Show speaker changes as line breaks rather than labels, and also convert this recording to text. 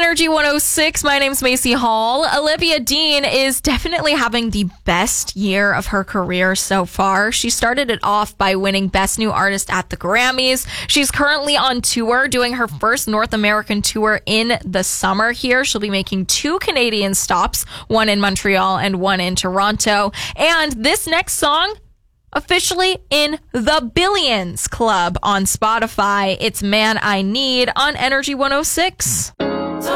Energy 106. My name's Macy Hall. Olivia Dean is definitely having the best year of her career so far. She started it off by winning Best New Artist at the Grammys. She's currently on tour, doing her first North American tour in the summer here. She'll be making 2 Canadian stops, one in Montreal and one in Toronto. And this next song, officially in the Billions Club on Spotify. It's Man I Need on Energy 106.